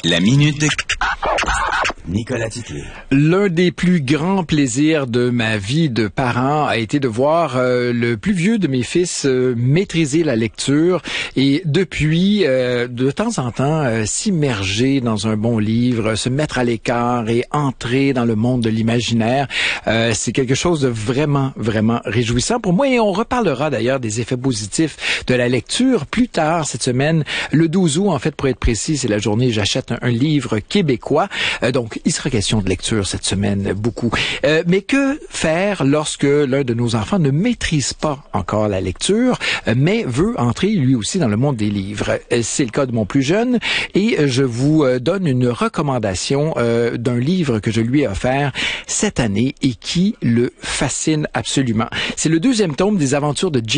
La minute de Nicolas Titley. L'un des plus grands plaisirs de ma vie de parent a été de voir le plus vieux de mes fils maîtriser la lecture et depuis, de temps en temps, s'immerger dans un bon livre, se mettre à l'écart et entrer dans le monde de l'imaginaire. C'est quelque chose de vraiment, vraiment réjouissant pour moi et on reparlera d'ailleurs des effets positifs de la lecture plus tard cette semaine. Le 12 août, en fait, pour être précis, c'est la journée où j'achète un livre québécois. Donc, il sera question de lecture cette semaine, beaucoup. Mais que faire lorsque l'un de nos enfants ne maîtrise pas encore la lecture, mais veut entrer lui aussi dans le monde des livres? C'est le cas de mon plus jeune et je vous donne une recommandation d'un livre que je lui ai offert cette année et qui le fascine absolument. C'est le 2e tome des aventures de Jim